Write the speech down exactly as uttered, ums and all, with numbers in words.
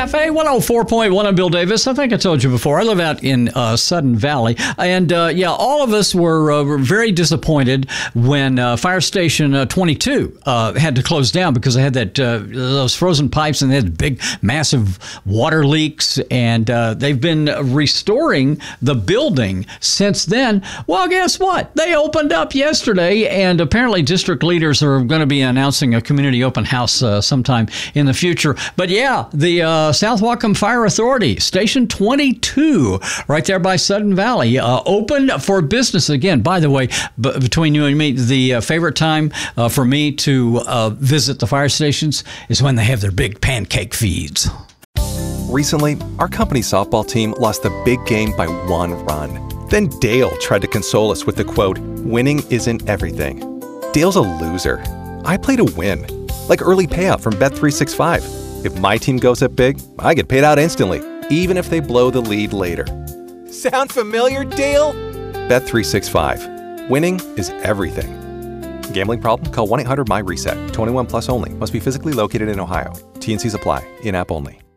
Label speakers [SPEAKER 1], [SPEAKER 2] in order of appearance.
[SPEAKER 1] Cafe, one oh four point one. I'm Bill Davis. I think I told you before, I live out in uh, Sudden Valley. And uh, yeah, all of us were, uh, were very disappointed when uh, Fire Station uh, twenty-two uh, had to close down because they had that uh, those frozen pipes and they had big, massive water leaks. And uh, they've been restoring the building since then. Well, guess what? They opened up yesterday, and apparently district leaders are going to be announcing a community open house uh, sometime in the future. But yeah, the uh, South Whatcom Fire Authority, Station twenty-two, right there by Sudden Valley, uh, open for business again. By the way, b- between you and me, the uh, favorite time uh, for me to uh, visit the fire stations is when they have their big pancake feeds.
[SPEAKER 2] Recently, our company's softball team lost the big game by one run. Then Dale tried to console us with the quote, "Winning isn't everything." Dale's a loser. I play to win, like early payout from Bet three sixty-five. If my team goes up big, I get paid out instantly, even if they blow the lead later. Sound familiar, Dale? Bet three sixty-five. Winning is everything. Gambling problem? Call one eight hundred M Y RESET. twenty-one plus only. Must be physically located in Ohio. T N Cs apply. In-app only.